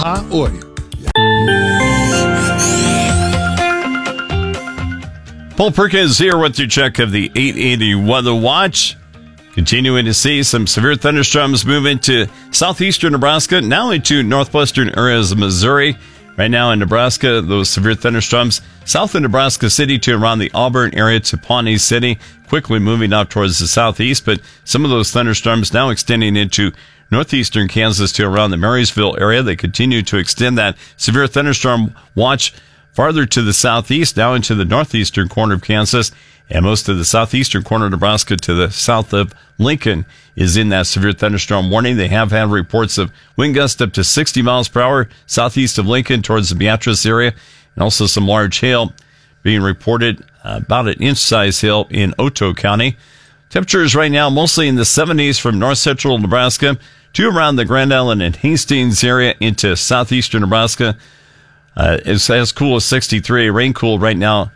Baja Oil. Paul Perkins here with your check of the 880 Weather Watch. Continuing to see some severe thunderstorms move into southeastern Nebraska, now into northwestern areas of Missouri. Right now in Nebraska, those severe thunderstorms south of Nebraska City to around the Auburn area to Pawnee City, quickly moving out towards the southeast. But some of those thunderstorms now extending into northeastern Kansas to around the Marysville area. They continue to extend that severe thunderstorm watch farther to the southeast, now into the northeastern corner of Kansas, and most of the southeastern corner of Nebraska to the south of Lincoln is in that severe thunderstorm warning. They have had reports of wind gusts up to 60 miles per hour southeast of Lincoln towards the Beatrice area, and also some large hail being reported, about an inch-size hail in Otoe County. Temperatures right now mostly in the 70s from north central Nebraska to around the Grand Island and Hastings area into southeastern Nebraska. It's as cool as 63. Rain cooled right now,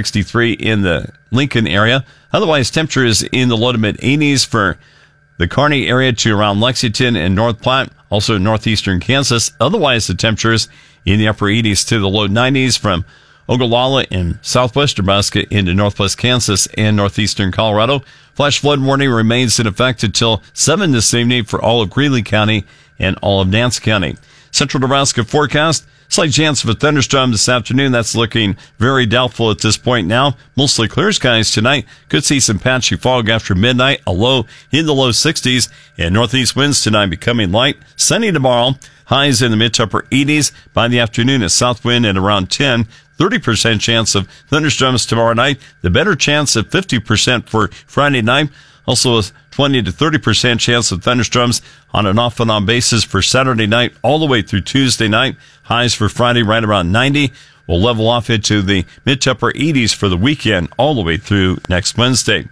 63 in the Lincoln area. Otherwise, temperatures in the low to mid 80s for the Kearney area to around Lexington and North Platte, also northeastern Kansas. Otherwise, the temperatures in the upper 80s to the low 90s from Ogallala in southwest Nebraska into northwest Kansas and northeastern Colorado. Flash flood warning remains in effect until 7 this evening for all of Greeley County and all of Nance County. Central Nebraska forecast. Slight chance of a thunderstorm this afternoon. That's looking very doubtful at this point now. Mostly clear skies tonight. Could see some patchy fog after midnight. A low in the low 60s. And northeast winds tonight becoming light. Sunny tomorrow. Highs in the mid to upper 80s. By the afternoon, a south wind at around 10. 30% chance of thunderstorms tomorrow night. The better chance of 50% for Friday night. Also a 20 to 30% chance of thunderstorms on an off and on basis for Saturday night all the way through Tuesday night. Highs for Friday right around 90. We'll level off into the mid to upper 80s for the weekend all the way through next Wednesday.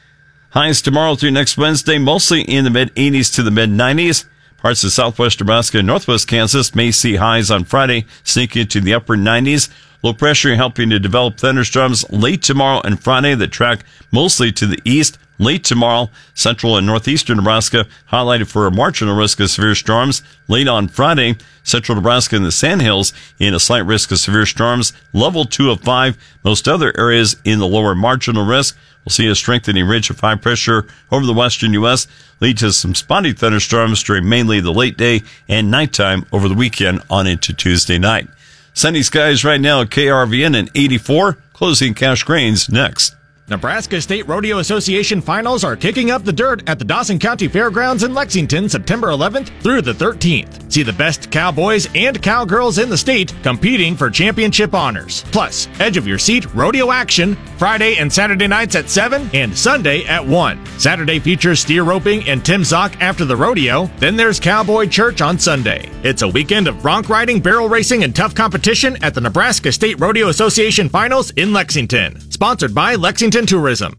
Highs tomorrow through next Wednesday mostly in the mid 80s to the mid 90s. Parts of southwest Nebraska and northwest Kansas may see highs on Friday sneak into the upper 90s. Low pressure helping to develop thunderstorms late tomorrow and Friday that track mostly to the east. Late tomorrow, central and northeastern Nebraska highlighted for a marginal risk of severe storms. Late on Friday, central Nebraska and the Sandhills in a slight risk of severe storms. Level 2 of 5. Most other areas in the lower marginal risk. We'll see a strengthening ridge of high pressure over the western U.S. lead to some spotty thunderstorms during mainly the late day and nighttime over the weekend on into Tuesday night. Sunny skies right now at KRVN and 84. Closing cash grains next. Nebraska State Rodeo Association finals are kicking up the dirt at the Dawson County Fairgrounds in Lexington, September 11th through the 13th. See the best cowboys and cowgirls in the state competing for championship honors. Plus, edge of your seat rodeo action Friday and Saturday nights at 7 and Sunday at 1. Saturday features steer roping and Tim Zock after the rodeo. Then there's Cowboy Church on Sunday. It's a weekend of bronc riding, barrel racing, and tough competition at the Nebraska State Rodeo Association finals in Lexington. Sponsored by Lexington Tourism.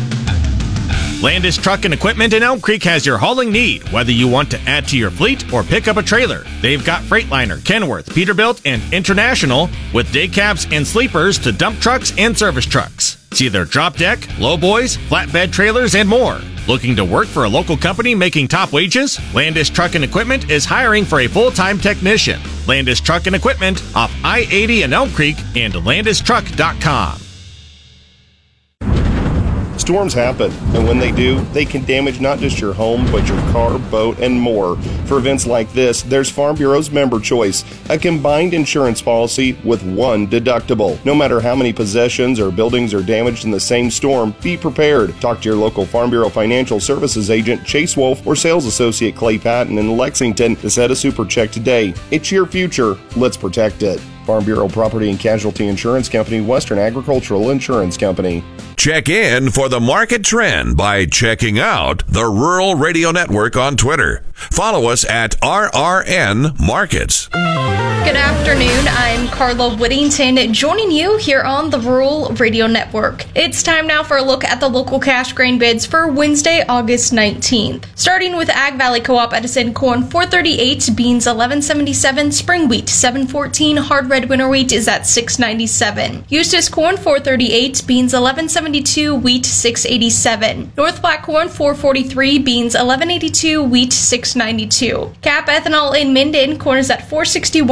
Landis Truck and Equipment in Elm Creek has your hauling need, whether you want to add to your fleet or pick up a trailer. They've got Freightliner, Kenworth, Peterbilt, and International, with day cabs and sleepers to dump trucks and service trucks. See their drop deck, lowboys, flatbed trailers, and more. Looking to work for a local company making top wages? Landis Truck and Equipment is hiring for a full-time technician. Landis Truck and Equipment off I-80 in Elm Creek and landistruck.com. Storms happen, and when they do, they can damage not just your home, but your car, boat, and more. For events like this, there's Farm Bureau's Member Choice, a combined insurance policy with one deductible. No matter how many possessions or buildings are damaged in the same storm, be prepared. Talk to your local Farm Bureau Financial Services agent, Chase Wolf, or sales associate Clay Patton in Lexington to set a super check today. It's your future. Let's protect it. Farm Bureau Property and Casualty Insurance Company, Western Agricultural Insurance Company. Check in for the market trend by checking out the Rural Radio Network on Twitter. Follow us at RRN Markets. Good afternoon. I'm Carla Whittington, joining you here on the Rural Radio Network. It's time now for a look at the local cash grain bids for Wednesday, August 19th. Starting with Ag Valley Co-op Edison, corn $4.38, beans $11.77, spring wheat $7.14, hard red winter wheat is at $6.97. Eustis corn $4.38, beans $11.72, wheat $6.87. North Platte corn $4.43, beans $11.82, wheat $6.92. Cap ethanol in Minden, corn is at $4.61.